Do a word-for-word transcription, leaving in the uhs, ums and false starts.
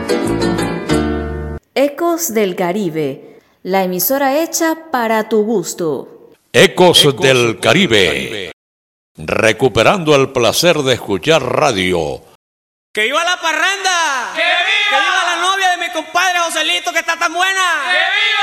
Ecos del Caribe, la emisora hecha para tu gusto. Ecos, Ecos del Caribe. Caribe, recuperando el placer de escuchar radio. ¡Que viva la parranda! ¡Que viva! ¡Que viva la novia de mi compadre Joselito, que está tan buena! ¡Que viva!